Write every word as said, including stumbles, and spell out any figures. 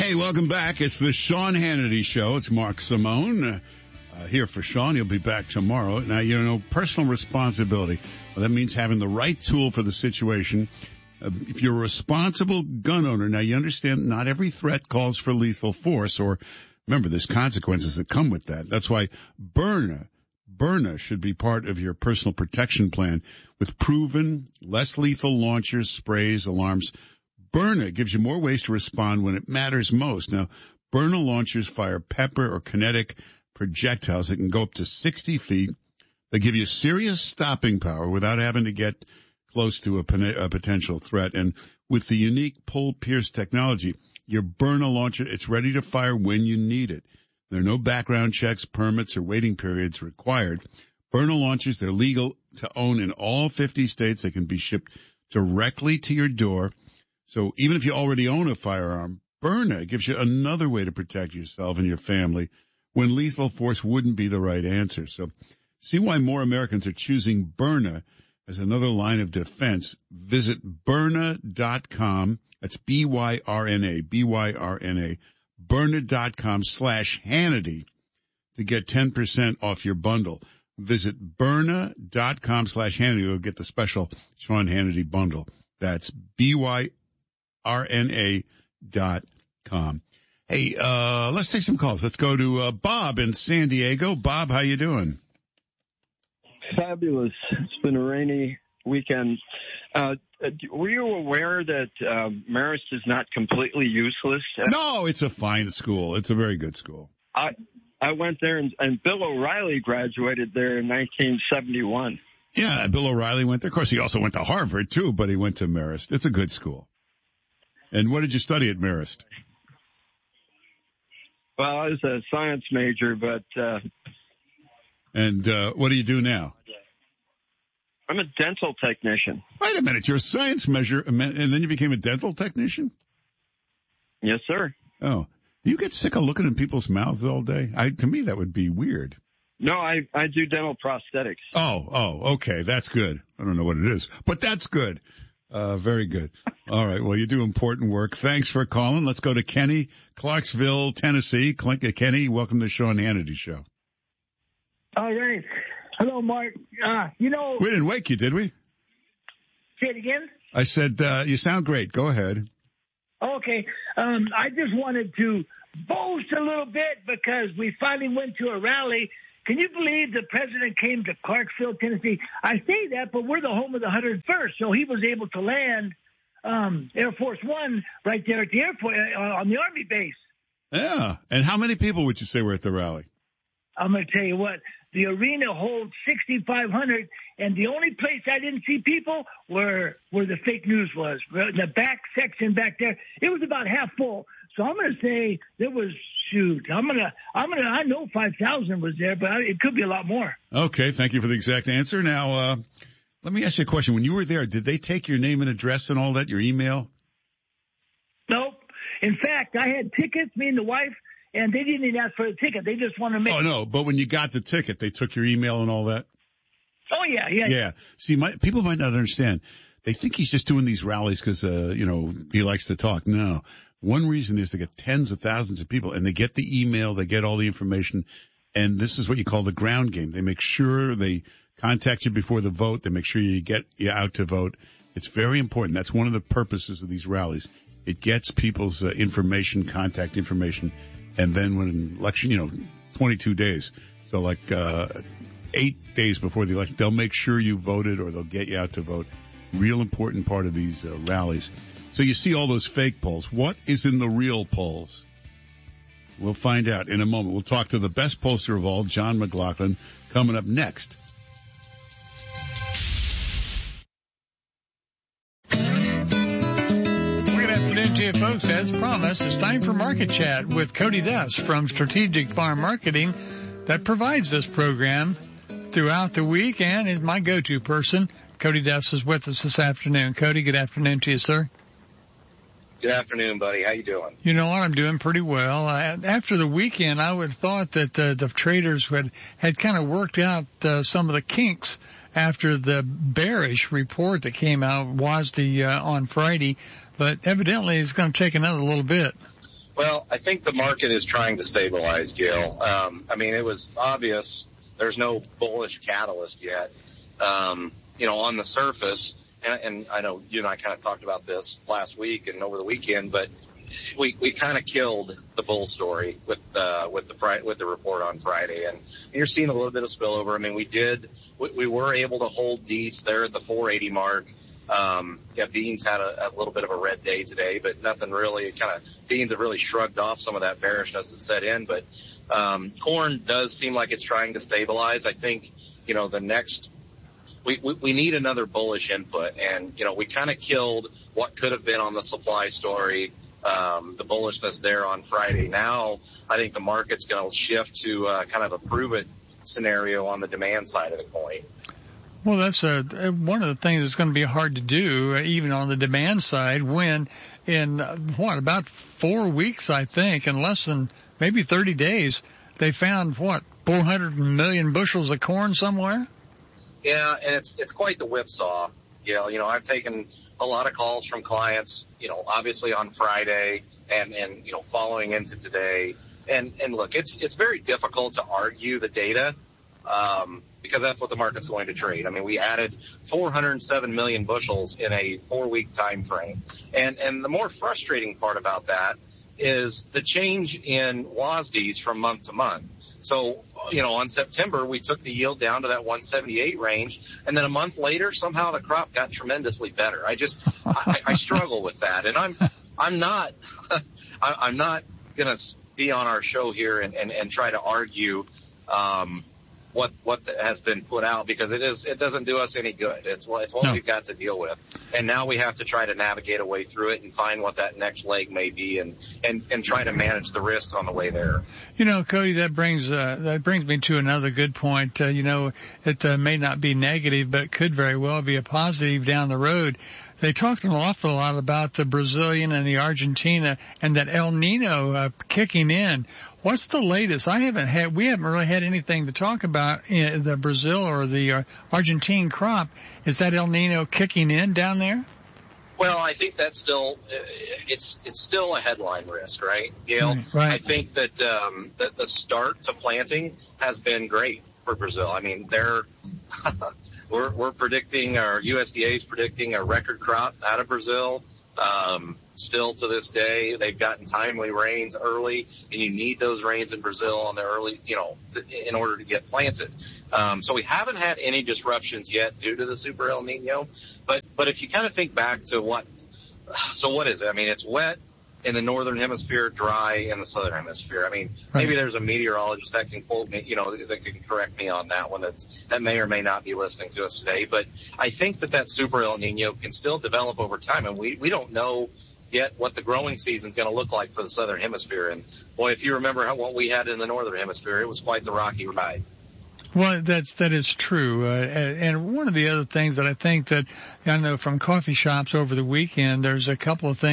Hey, welcome back. It's the Sean Hannity Show. It's Mark Simone uh, here for Sean. He'll be back tomorrow. Now, you know, personal responsibility. Well, that means having the right tool for the situation. Uh, if you're a responsible gun owner, now you understand not every threat calls for lethal force, or remember, there's consequences that come with that. That's why Byrna, Byrna should be part of your personal protection plan with proven, less lethal launchers, sprays, alarms. Byrna gives you more ways to respond when it matters most. Now, Byrna launchers fire pepper or kinetic projectiles that can go up to sixty feet. They give you serious stopping power without having to get close to a, a potential threat. And with the unique pull-pierce technology, your Byrna launcher, it's ready to fire when you need it. There are no background checks, permits, or waiting periods required. Byrna launchers, they're legal to own in all fifty states. They can be shipped directly to your door. So even if you already own a firearm, Byrna gives you another way to protect yourself and your family when lethal force wouldn't be the right answer. So see why more Americans are choosing Byrna as another line of defense. Visit Byrna dot com. That's B Y R N A, B Y R N A, Byrna dot com slash Hannity to get ten percent off your bundle. Visit Byrna dot com slash Hannity. You'll get the special Sean Hannity bundle. That's B Y R N A dot com. Hey, uh, let's take some calls. Let's go to uh, Bob in San Diego. Bob, how you doing? Fabulous. It's been a rainy weekend. Uh, were you aware that uh, Marist is not completely useless? No, it's a fine school. It's a very good school. I I went there, and, and Bill O'Reilly graduated there in nineteen seventy-one. Yeah, Bill O'Reilly went there. Of course, he also went to Harvard, too, but he went to Marist. It's a good school. And what did you study at Marist? Well, I was a science major, but... Uh, and uh, what do you do now? I'm a dental technician. Wait a minute. You're a science major, and then you became a dental technician? Yes, sir. Oh. You get sick of looking in people's mouths all day? I, to me, that would be weird. No, I, I do dental prosthetics. Oh, oh, okay. That's good. I don't know what it is, but that's good. Uh, very good. All right. Well, you do important work. Thanks for calling. Let's go to Kenny, Clarksville, Tennessee. Kenny, welcome to the Sean Hannity Show. All right. Hello, Mark. Uh, you know. We didn't wake you, did we? Say it again? I said, uh, you sound great. Go ahead. Okay. Um, I just wanted to boast a little bit because we finally went to a rally. Can you believe the president came to Clarksville, Tennessee? I say that, but we're the home of the one hundred first, so he was able to land um, Air Force One right there at the airport uh, on the Army base. Yeah. And how many people would you say were at the rally? I'm going to tell you what. The arena holds sixty-five hundred, and the only place I didn't see people were where the fake news was. The back section back there, it was about half full. So I'm going to say there was, shoot, I'm going to, I'm going to, I know five thousand was there, but it could be a lot more. Okay. Thank you for the exact answer. Now, uh, let me ask you a question. When you were there, did they take your name and address and all that, your email? Nope. In fact, I had tickets, me and the wife, and they didn't even ask for a ticket. They just wanted to make. Oh, no. But when you got the ticket, they took your email and all that? Oh, yeah, yeah. Yeah. See, my, people might not understand. They think he's just doing these rallies because, uh, you know, he likes to talk. No. One reason is to get tens of thousands of people, and they get the email, they get all the information, and this is what you call the ground game. They make sure they contact you before the vote. They make sure you get you out to vote. It's very important. That's one of the purposes of these rallies. It gets people's uh, information, contact information, and then when an election, you know, twenty-two days, so like uh eight days before the election, they'll make sure you voted or they'll get you out to vote. Real important part of these uh, rallies. So you see all those fake polls. What is in the real polls? We'll find out in a moment. We'll talk to the best pollster of all, John McLaughlin, coming up next. To you folks, as promised, it's time for Market Chat with Cody Duss from Strategic Farm Marketing that provides this program throughout the week and is my go-to person. Cody Duss is with us this afternoon. Cody, good afternoon to you, sir. Good afternoon, buddy. How you doing? You know what? I'm doing pretty well. Uh, after the weekend, I would have thought that uh, the traders had, had kind of worked out uh, some of the kinks after the bearish report that came out, was the uh, on Friday. But evidently it's going to take another little bit. Well, I think the market is trying to stabilize, Gail. Um, I mean, it was obvious there's no bullish catalyst yet. Um, you know, on the surface, and, and I know you and I kind of talked about this last week and over the weekend, but we we kind of killed the bull story with uh, with the Friday, with the report on Friday, and you're seeing a little bit of spillover. I mean, we did we, we were able to hold Deets there at the four eighty mark. Um, yeah, beans had a, a little bit of a red day today, but nothing really kind of, beans have really shrugged off some of that bearishness that set in. But, um, corn does seem like it's trying to stabilize. I think, you know, the next, we, we, we need another bullish input. And, you know, we kind of killed what could have been on the supply story, um, the bullishness there on Friday. Now I think the market's going to shift to, uh, kind of a prove it scenario on the demand side of the coin. Well, that's a, one of the things that's going to be hard to do, even on the demand side, when in, what, about four weeks, I think, in less than maybe thirty days, they found, what, four hundred million bushels of corn somewhere? Yeah, and it's it's quite the whipsaw. You know, you know, I've taken a lot of calls from clients, you know, obviously on Friday and, and you know, following into today. And, and look, it's it's very difficult to argue the data. Um, because that's what the market's going to trade. I mean, we added four hundred seven million bushels in a four-week time frame. And, and the more frustrating part about that is the change in W A S Ds from month to month. So, you know, on September, we took the yield down to that one seventy-eight range, and then a month later, somehow the crop got tremendously better. I just, I, I struggle with that. And I'm, I'm not, I'm not going to be on our show here and, and, and try to argue, um, what what has been put out, because it is it doesn't do us any good. It's it's what no. we've got to deal with, and now we have to try to navigate a way through it and find what that next leg may be, and and and try to manage the risk on the way there. You know, Cody, that brings uh, that brings me to another good point. Uh, you know, it uh, may not be negative, but could very well be a positive down the road. They talked an awful lot about the Brazilian and the Argentina and that El Nino uh, kicking in. What's the latest? I haven't had, we haven't really had anything to talk about in the Brazil or the uh, Argentine crop. Is that El Nino kicking in down there? Well, I think that's still, it's, it's still a headline risk, right, Gail? Right. I think that, um, that the start to planting has been great for Brazil. I mean, they're, we're, we're predicting, our U S D A is predicting a record crop out of Brazil. Um, still to this day, they've gotten timely rains early, and you need those rains in Brazil on the early, you know, in order to get planted. Um, so we haven't had any disruptions yet due to the Super El Nino. But, but if you kind of think back to what, so what is it? I mean, it's wet in the northern hemisphere, dry in the southern hemisphere. I mean, right. Maybe there's a meteorologist that can quote me, you know, that can correct me on that one. That's, that may or may not be listening to us today. But I think that that Super El Nino can still develop over time, and we, we don't know yet what the growing season is going to look like for the southern hemisphere. And boy, if you remember how, what we had in the northern hemisphere, it was quite the rocky ride. Well, that's, that is true. Uh, and one of the other things that I think that I know from coffee shops over the weekend, there's a couple of things